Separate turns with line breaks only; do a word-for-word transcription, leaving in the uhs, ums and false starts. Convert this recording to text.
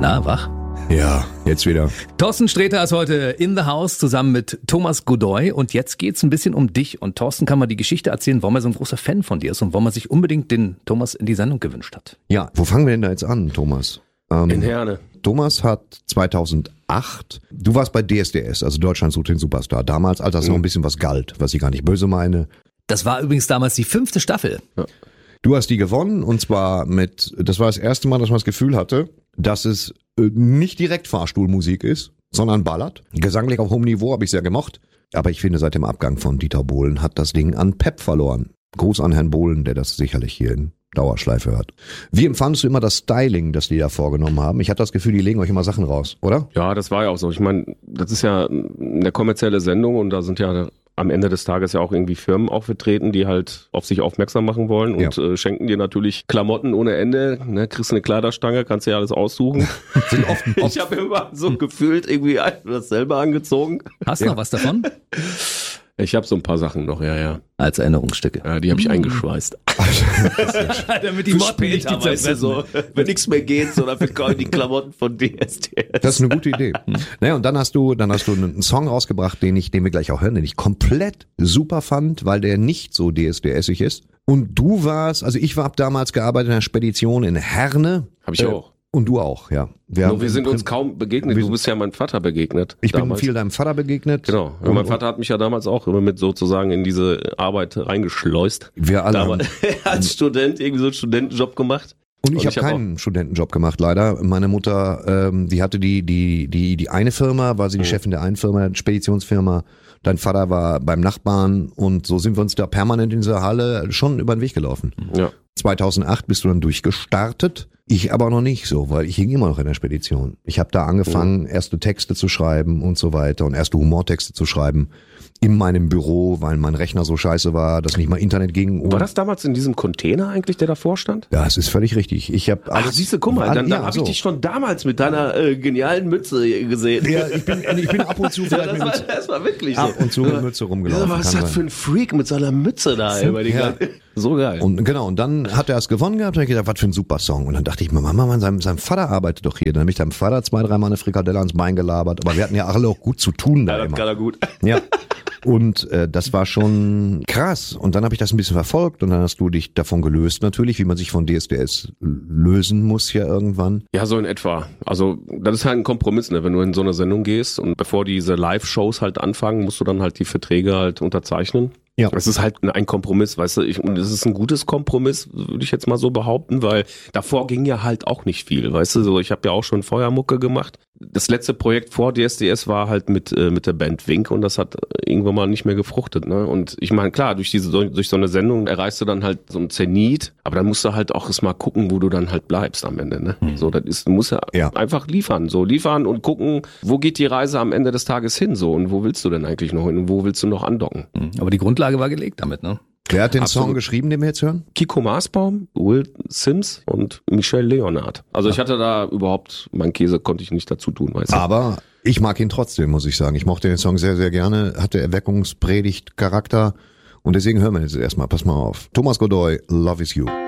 Na, wach?
Ja, jetzt wieder.
Thorsten Sträter ist heute in the house zusammen mit Thomas Godoy und jetzt geht's ein bisschen um dich. Und Thorsten kann mal die Geschichte erzählen, warum er so ein großer Fan von dir ist und warum er sich unbedingt den Thomas in die Sendung gewünscht hat.
Ja, wo fangen wir denn da jetzt an, Thomas? Ähm,
in Herne.
Thomas hat zweitausendacht, du warst bei D S D S, also Deutschland sucht den Superstar, damals, als das mhm. noch ein bisschen was galt, was ich gar nicht böse meine.
Das war übrigens damals die fünfte Staffel.
Ja. Du hast die gewonnen und zwar mit, das war das erste Mal, dass man das Gefühl hatte, dass es äh, nicht direkt Fahrstuhlmusik ist, sondern ballert. Gesanglich auf hohem Niveau habe ich sehr gemocht. Aber ich finde, seit dem Abgang von Dieter Bohlen hat das Ding an Pep verloren. Gruß an Herrn Bohlen, der das sicherlich hier in Dauerschleife hört. Wie empfandest du immer das Styling, das die da vorgenommen haben? Ich hatte das Gefühl, die legen euch immer Sachen raus, oder?
Ja, das war ja auch so. Ich meine, das ist ja eine kommerzielle Sendung und da sind ja am Ende des Tages ja auch irgendwie Firmen auch vertreten, die halt auf sich aufmerksam machen wollen und ja. äh, schenken dir natürlich Klamotten ohne Ende. Ne, kriegst eine Kleiderstange, kannst dir ja alles aussuchen.
Sind oft, oft.
Ich habe immer so gefühlt irgendwie dasselbe angezogen.
Hast du ja. noch was davon?
Ich habe so ein paar Sachen noch, ja, ja.
Als Erinnerungsstücke.
Ja, die habe ich eingeschweißt.
Damit die Motten nicht die zerfressen.
So, wenn nichts mehr geht, so dafür kaufen die Klamotten von D S D S.
Das ist eine gute Idee. Naja, und dann hast du, dann hast du einen Song rausgebracht, den ich, den wir gleich auch hören, den ich komplett super fand, weil der nicht so D S D S-ig ist. Und du warst, also ich war damals gearbeitet in einer Spedition in Herne.
Hab ich
äh,
auch.
Und du auch, ja. Wir,
Nur wir sind uns kaum begegnet. Du bist ja meinem Vater begegnet.
Ich
damals.
bin viel deinem Vater begegnet.
Genau. Und mein Vater hat mich ja damals auch immer mit sozusagen in diese Arbeit reingeschleust.
Wir alle.
Damals, als Student irgendwie so einen Studentenjob gemacht.
Und ich habe hab keinen Studentenjob gemacht, leider. Meine Mutter, ähm, die hatte die die die die eine Firma, war sie die mhm. Chefin der einen Firma, der Speditionsfirma. Dein Vater war beim Nachbarn und so sind wir uns da permanent in dieser Halle schon über den Weg gelaufen.
Ja.
zweitausendacht bist du dann durchgestartet. Ich aber noch nicht so, weil ich hing immer noch in der Spedition. Ich habe da angefangen, mhm. erste Texte zu schreiben und so weiter und erste Humortexte zu schreiben in meinem Büro, weil mein Rechner so scheiße war, dass nicht mal Internet ging.
War das damals in diesem Container eigentlich, der davor stand?
Ja, es ist völlig richtig. Ich habe alles.
Ach, siehst du, guck mal, dann, dann
ja,
habe
so.
ich dich schon damals mit deiner äh, genialen Mütze gesehen.
Ja, ich bin, ich bin ab und zu vielleicht
ja, das,
mit
war,
Mütze,
das war wirklich so.
ab und zu mit Mütze rumgelaufen.
Ja, was ist das für ein Freak mit seiner Mütze da? Ey, die
ja.
So geil.
Und genau, und dann hat er es gewonnen gehabt und ich gedacht, was für ein super Song. Und dann dachte ich mir, Mama, Mann, sein, sein Vater arbeitet doch hier. Dann habe ich deinem Vater zwei, dreimal eine Frikadelle ans Bein gelabert. Aber wir hatten ja alle auch gut zu tun da
ja, das
immer.
kann er gut.
Ja. Und äh, das war schon krass. Und dann habe ich das ein bisschen verfolgt und dann hast du dich davon gelöst natürlich, wie man sich von D S D S lösen muss ja irgendwann.
Ja, so in etwa. Also das ist halt ein Kompromiss, ne? Wenn du in so eine Sendung gehst und bevor diese Live-Shows halt anfangen, musst du dann halt die Verträge halt unterzeichnen. Ja. Es ist halt ein Kompromiss, weißt du, ich, und es ist ein gutes Kompromiss, würde ich jetzt mal so behaupten, weil davor ging ja halt auch nicht viel, weißt du, so ich habe ja auch schon Feuermucke gemacht. Das letzte Projekt vor D S D S war halt mit äh, mit der Band Wink und das hat irgendwann mal nicht mehr gefruchtet, ne? Und ich meine, klar, durch diese durch so eine Sendung erreichst du dann halt so ein Zenit, aber dann musst du halt auch erstmal gucken, wo du dann halt bleibst am Ende, ne? Mhm. So, das ist, du musst ja, ja einfach liefern, so liefern und gucken, wo geht die Reise am Ende des Tages hin, so, und wo willst du denn eigentlich noch hin und wo willst du noch andocken?
Mhm. Aber die Grundlage war gelegt damit, ne?
Wer hat den
Absolut.
Song geschrieben, den wir jetzt hören?
Kiko Maasbaum, Will Sims und Michel Leonard. Also ich hatte da überhaupt, mein Käse konnte ich nicht dazu tun, weißt du.
Aber ich mag ihn trotzdem, muss ich sagen. Ich mochte den Song sehr, sehr gerne, hatte Erweckungspredigt-Charakter und deswegen hören wir jetzt erstmal. Pass mal auf. Thomas Godoy, Love is You.